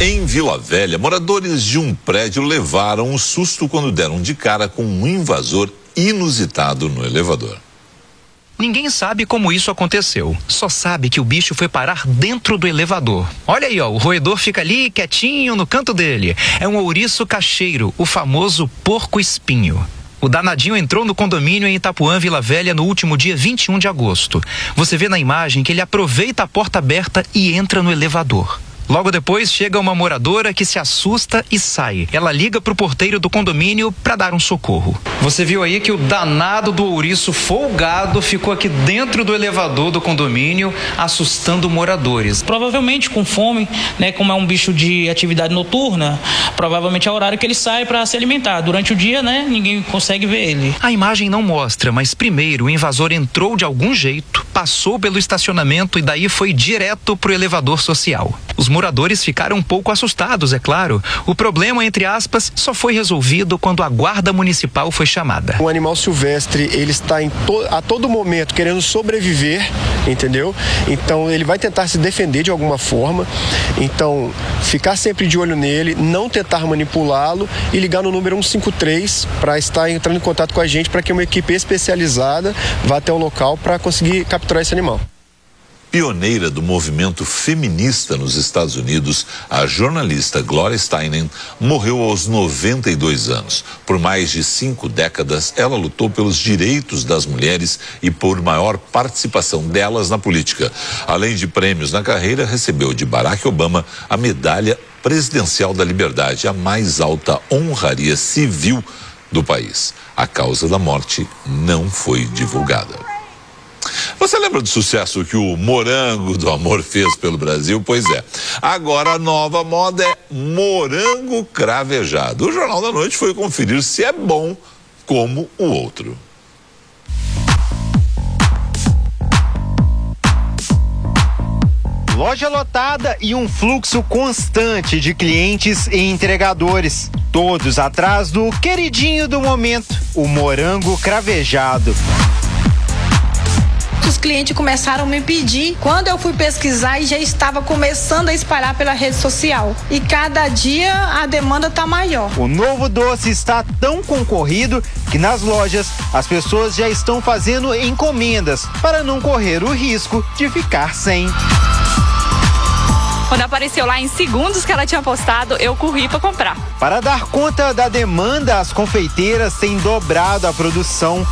Em Vila Velha, moradores de um prédio levaram um susto quando deram de cara com um invasor inusitado no elevador. Ninguém sabe como isso aconteceu. Só sabe que o bicho foi parar dentro do elevador. Olha aí, ó, o roedor fica ali quietinho no canto dele. É um ouriço cacheiro, o famoso porco-espinho. O danadinho entrou no condomínio em Itapuã, Vila Velha, no último dia 21 de agosto. Você vê na imagem que ele aproveita a porta aberta e entra no elevador. Logo depois chega uma moradora que se assusta e sai. Ela liga pro porteiro do condomínio para dar um socorro. Você viu aí que o danado do ouriço folgado ficou aqui dentro do elevador do condomínio, assustando moradores. Provavelmente com fome, né? Como é um bicho de atividade noturna, provavelmente é o horário que ele sai para se alimentar. Durante o dia, né? Ninguém consegue ver ele. A imagem não mostra, mas primeiro o invasor entrou de algum jeito, passou pelo estacionamento e daí foi direto pro elevador social. Os moradores ficaram um pouco assustados, é claro. O problema, entre aspas, só foi resolvido quando a guarda municipal foi chamada. O animal silvestre, ele está a todo momento querendo sobreviver, entendeu? Então ele vai tentar se defender de alguma forma. Então, ficar sempre de olho nele, não tentar manipulá-lo e ligar no número 153 para estar entrando em contato com a gente, para que uma equipe especializada vá até o local para conseguir capturar esse animal. Pioneira do movimento feminista nos Estados Unidos, a jornalista Gloria Steinem morreu aos 92 anos. Por mais de 5 décadas, ela lutou pelos direitos das mulheres e por maior participação delas na política. Além de prêmios na carreira, recebeu de Barack Obama a Medalha Presidencial da Liberdade, a mais alta honraria civil do país. A causa da morte não foi divulgada. Você lembra do sucesso que o Morango do Amor fez pelo Brasil? Pois é. Agora a nova moda é morango cravejado. O Jornal da Noite foi conferir se é bom como o outro. Loja lotada e um fluxo constante de clientes e entregadores. Todos atrás do queridinho do momento, o morango cravejado. Os clientes começaram a me pedir. Quando eu fui pesquisar, e já estava começando a espalhar pela rede social. E cada dia a demanda está maior. O novo doce está tão concorrido que nas lojas as pessoas já estão fazendo encomendas para não correr o risco de ficar sem. Quando apareceu lá em segundos que ela tinha postado, eu corri para comprar. Para dar conta da demanda, as confeiteiras têm dobrado a produção.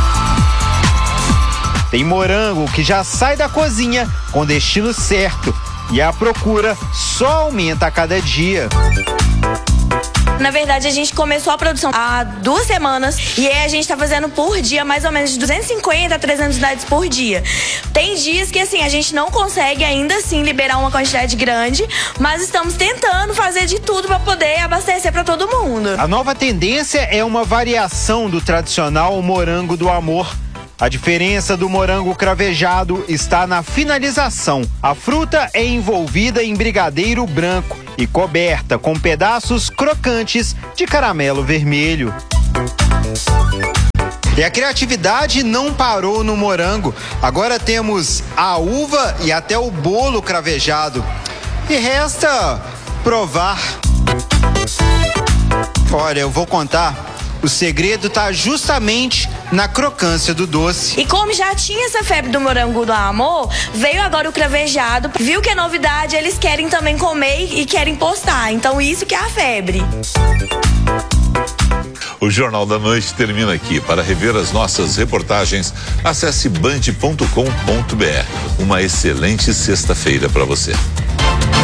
Tem morango que já sai da cozinha com destino certo e a procura só aumenta a cada dia. Na verdade, a gente começou a produção há 2 semanas e aí a gente tá fazendo por dia mais ou menos de 250 a 300 unidades por dia. Tem dias que assim, a gente não consegue ainda assim liberar uma quantidade grande, mas estamos tentando fazer de tudo para poder abastecer para todo mundo. A nova tendência é uma variação do tradicional morango do amor. A diferença do morango cravejado está na finalização. A fruta é envolvida em brigadeiro branco e coberta com pedaços crocantes de caramelo vermelho. E a criatividade não parou no morango. Agora temos a uva e até o bolo cravejado. E resta provar. Olha, eu vou contar. O segredo está justamente na crocância do doce. E como já tinha essa febre do morango do amor, veio agora o cravejado. Viu que é novidade, eles querem também comer e querem postar. Então isso que é a febre. O Jornal da Noite termina aqui. Para rever as nossas reportagens, acesse band.com.br. Uma excelente sexta-feira para você.